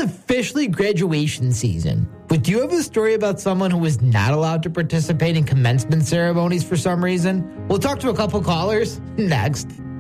officially graduation season, but do you have a story about someone who was not allowed to participate in commencement ceremonies for some reason? We'll talk to a couple callers next.